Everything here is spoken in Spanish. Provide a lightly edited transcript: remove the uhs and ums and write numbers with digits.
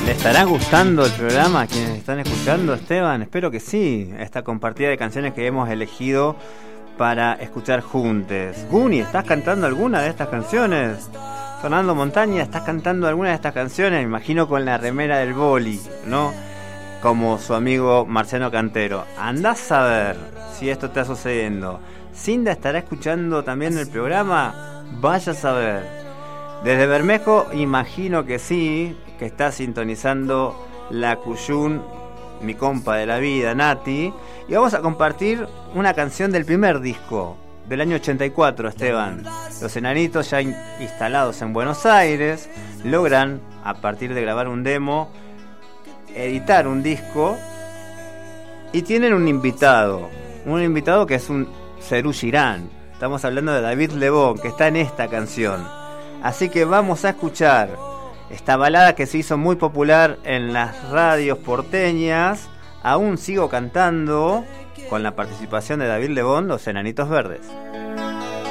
¿Le estará gustando el programa a quienes están escuchando, Esteban? Espero que sí. Esta compartida de canciones que hemos elegido para escuchar juntos. Guni, ¿estás cantando alguna de estas canciones? Fernando Montaña, ¿estás cantando alguna de estas canciones? Me imagino con la remera del boli, ¿no? Como su amigo Marciano Cantero. Andás a ver si esto está sucediendo. ¿Cinda estará escuchando también el programa? Vaya a saber. Desde Bermejo, imagino que sí, que está sintonizando la Cuyún, mi compa de la vida, Nati. Y vamos a compartir una canción del primer disco, del año 84, Esteban. Los Enanitos, ya instalados en Buenos Aires, logran, a partir de grabar un demo, editar un disco. Y tienen un invitado que es un Serú Girán. Estamos hablando de David Lebón, que está en esta canción. Así que vamos a escuchar esta balada que se hizo muy popular en las radios porteñas. Aún sigo cantando, con la participación de David Lebón, Los Enanitos Verdes.